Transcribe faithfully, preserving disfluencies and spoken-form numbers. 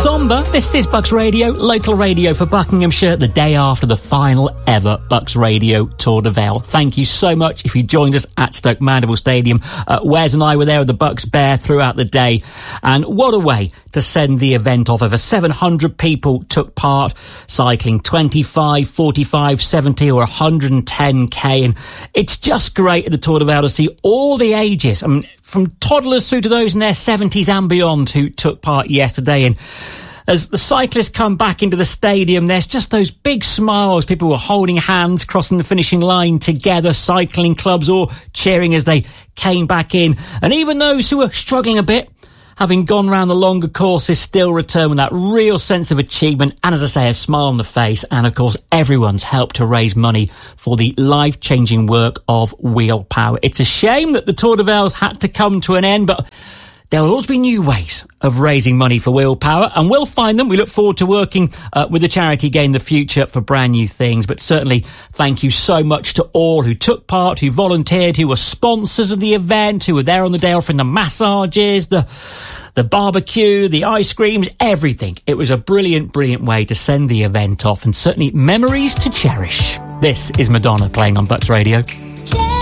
somber. This is Bucks Radio, local radio for Buckinghamshire, the day after the final ever Bucks Radio Tour de Vale. Thank you so much if you joined us at Stoke Mandeville Stadium. Uh, Wes and I were there with the Bucks Bear throughout the day, and what a way to send the event off. Over seven hundred people took part, cycling twenty-five, forty-five, seventy or one hundred ten k, and it's just great at the Tour de Vale to see all the ages. I mean, from toddlers through to those in their seventies and beyond who took part yesterday. And as the cyclists come back into the stadium, there's just those big smiles. People were holding hands, crossing the finishing line together, cycling clubs all cheering as they came back in. And even those who were struggling a bit, having gone round the longer courses, still return with that real sense of achievement and, as I say, a smile on the face. And, of course, everyone's helped to raise money for the life-changing work of Wheel Power. It's a shame that the Tour de Vale's had to come to an end, but there will always be new ways of raising money for Wheel Power, and we'll find them. We look forward to working uh, with the charity again in the future for brand new things. But certainly, thank you so much to all who took part, who volunteered, who were sponsors of the event, who were there on the day offering the massages, the the barbecue, the ice creams, everything. It was a brilliant, brilliant way to send the event off, and certainly memories to cherish. This is Madonna playing on Bucks Radio.